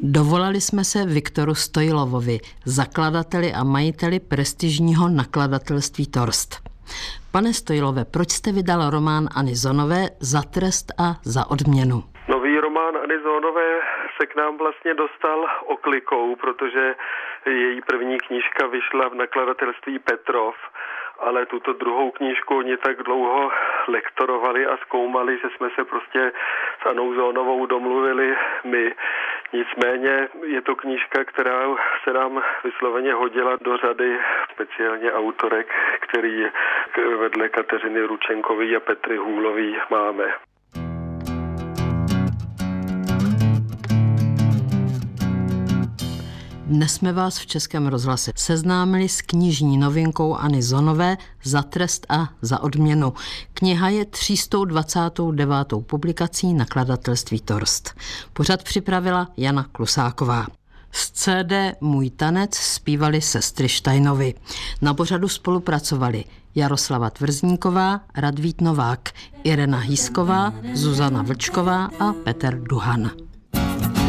Dovolali jsme se Viktoru Stojlovovi, zakladateli a majiteli prestižního nakladatelství Torst. Pane Stojlove, proč jste vydal román Anny Zonové Za trest a za odměnu? Nový román Anny Zonové se k nám vlastně dostal oklikou, protože její první knížka vyšla v nakladatelství Petrov, ale tuto druhou knížku oni tak dlouho lektorovali a zkoumali, že jsme se prostě s Annou Zonovou domluvili my. Nicméně je to knížka, která se nám vysloveně hodila do řady speciálně autorek, který vedle Kateřiny Ručenkové a Petry Hůlový máme. Dnes jsme vás v Českém rozhlase seznámili s knižní novinkou Anny Zonové Za trest a za odměnu. Kniha je 329. publikací nakladatelství Torst. Pořad připravila Jana Klusáková. Z CD Můj tanec zpívali sestry Štajnovy. Na pořadu spolupracovali Jaroslava Tvrzníková, Radvít Novák, Irena Hýsková, Zuzana Vlčková a Petr Duhan.